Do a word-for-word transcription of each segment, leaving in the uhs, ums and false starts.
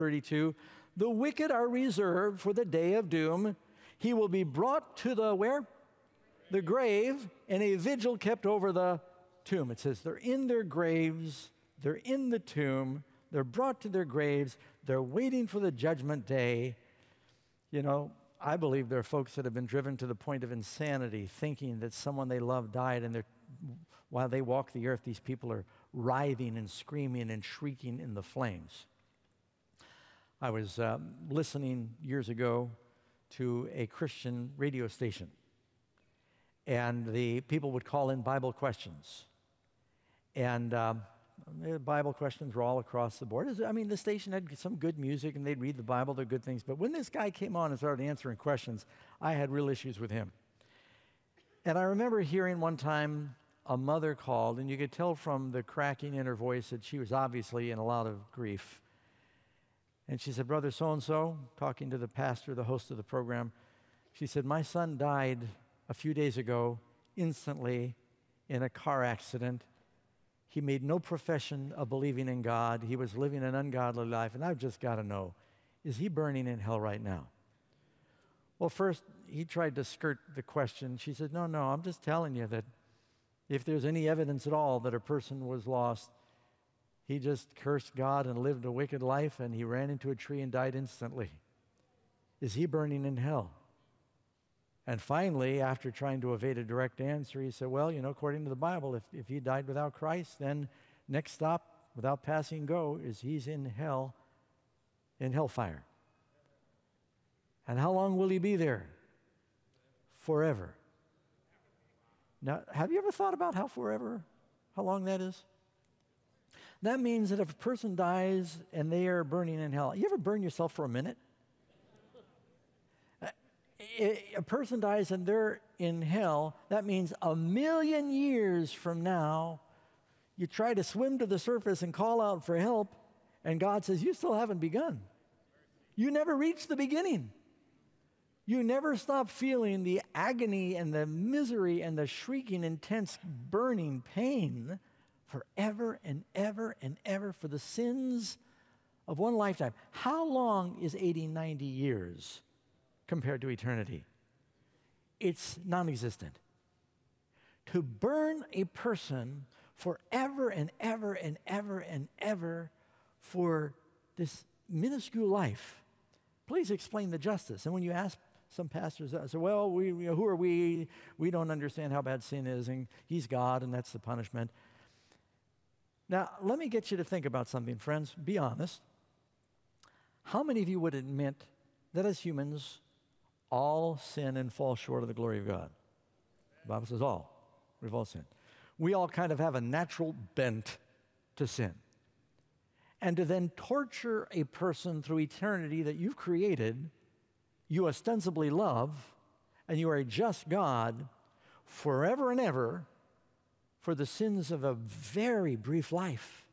thirty-two, the wicked are reserved for the day of doom. He will be brought to the where? The grave, and a vigil kept over the tomb. It says they're in their graves, they're in the tomb, they're brought to their graves, they're waiting for the judgment day. You know, I believe there are folks that have been driven to the point of insanity, thinking that someone they love died, and they're, while they walk the earth, these people are writhing and screaming and shrieking in the flames. I was um, listening years ago to a Christian radio station, and the people would call in Bible questions. And um, the Bible questions were all across the board. I mean, the station had some good music, and they'd read the Bible, they're good things. But when this guy came on and started answering questions, I had real issues with him. And I remember hearing one time a mother called, and you could tell from the cracking in her voice that she was obviously in a lot of grief. And she said, "Brother so-and-so," talking to the pastor, the host of the program, she said, "My son died a few days ago, instantly, in a car accident. He made no profession of believing in God. He was living an ungodly life, and I've just got to know, is he burning in hell right now?" Well, first, he tried to skirt the question. She said, no, no, I'm just telling you that if there's any evidence at all that a person was lost, he just cursed God and lived a wicked life, and he ran into a tree and died instantly. Is he burning in hell? And finally, after trying to evade a direct answer, he said, well, you know, according to the Bible, if, if he died without Christ, then next stop, without passing go, is he's in hell, in hellfire. And how long will he be there? Forever. Now, have you ever thought about how forever, how long that is? That means that if a person dies and they are burning in hell, you ever burn yourself for a minute? A person dies and they're in hell, that means a million years from now, you try to swim to the surface and call out for help, and God says, you still haven't begun. You never reached the beginning. You never stop feeling the agony and the misery and the shrieking, intense, burning pain forever and ever and ever for the sins of one lifetime. How long is eighty, ninety years compared to eternity? It's non-existent. To burn a person forever and ever and ever and ever for this minuscule life, please explain the justice. And when you ask some pastors, I say, well, we, we, who are we? We don't understand how bad sin is, and he's God, and that's the punishment. Now, let me get you to think about something, friends. Be honest. How many of you would admit that as humans, all sin and fall short of the glory of God? The Bible says all. We've all sinned. We all kind of have a natural bent to sin. And to then torture a person through eternity that you've created, you ostensibly love, and you are a just God forever and ever for the sins of a very brief life.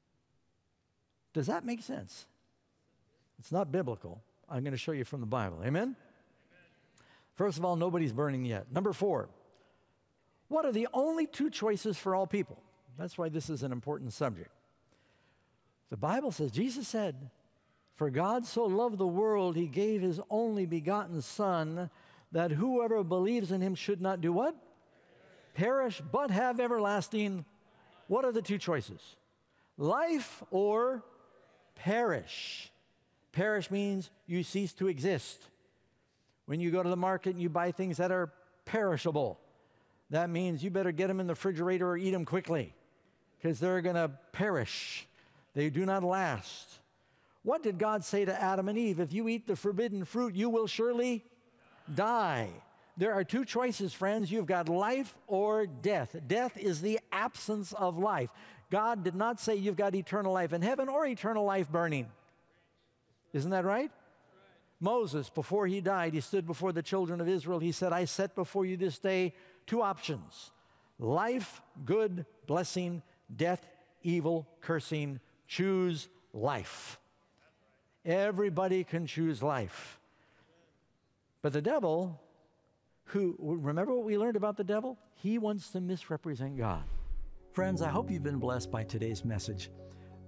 Does that make sense? It's not biblical. I'm going to show you from the Bible. Amen? Amen? First of all, nobody's burning yet. Number four, what are the only two choices for all people? That's why this is an important subject. The Bible says, Jesus said, "For God so loved the world, he gave his only begotten Son, that whoever believes in him should not do what? Perish, but have everlasting." What are the two choices? Life or perish. Perish means you cease to exist. When you go to the market and you buy things that are perishable, that means you better get them in the refrigerator or eat them quickly, because they're going to perish. They do not last. What did God say to Adam and Eve? If you eat the forbidden fruit, you will surely die. There are two choices, friends. You've got life or death. Death is the absence of life. God did not say you've got eternal life in heaven or eternal life burning. Isn't that right? Moses, before he died, he stood before the children of Israel. He said, I set before you this day two options: life, good, blessing; death, evil, cursing. Choose life. Everybody can choose life. But the devil, who, remember what we learned about the devil? He wants to misrepresent God. Friends, I hope you've been blessed by today's message.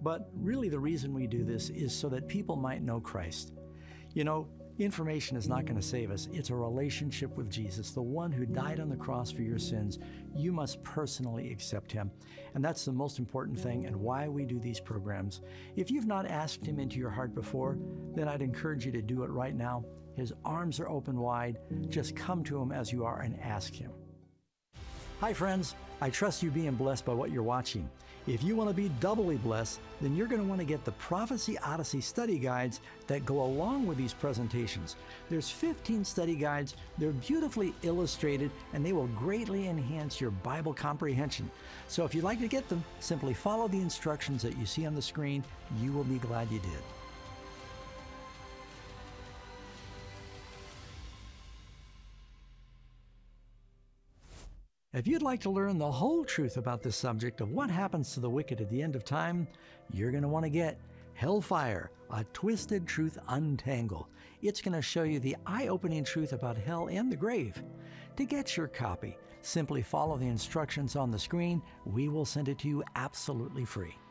But really the reason we do this is so that people might know Christ. You know, information is not going to save us. It's a relationship with Jesus, the one who died on the cross for your sins. You must personally accept him. And that's the most important thing and why we do these programs. If you've not asked him into your heart before, then I'd encourage you to do it right now. His arms are open wide. Just come to him as you are and ask him. Hi friends, I trust you're being blessed by what you're watching. If you want to be doubly blessed, then you're going to want to get the Prophecy Odyssey study guides that go along with these presentations. There's fifteen study guides. They're beautifully illustrated, and they will greatly enhance your Bible comprehension. So if you'd like to get them, simply follow the instructions that you see on the screen. You will be glad you did. If you'd like to learn the whole truth about this subject of what happens to the wicked at the end of time, you're going to want to get Hellfire, A Twisted Truth Untangled. It's going to show you the eye-opening truth about hell and the grave. To get your copy, simply follow the instructions on the screen. We will send it to you absolutely free.